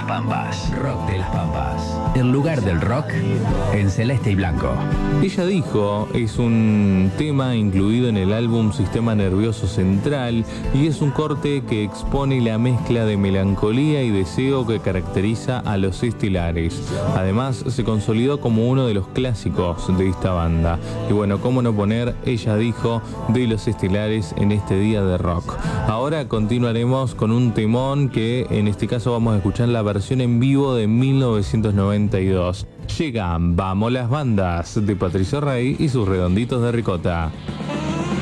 Pampas. Rock de las Pampas. El lugar del rock en celeste y blanco. Ella dijo, es un tema incluido en el álbum Sistema Nervioso Central y es un corte que expone la mezcla de melancolía y deseo que caracteriza a Los Estilares. Además, se consolidó como uno de los clásicos de esta banda. Y bueno, cómo no poner Ella dijo de Los Estilares en este día de rock. Ahora continuaremos con un temón que en este caso vamos a escuchar la versión en vivo de 1992. Llegan Vamos las bandas de Patricio Rey y sus redonditos de ricota.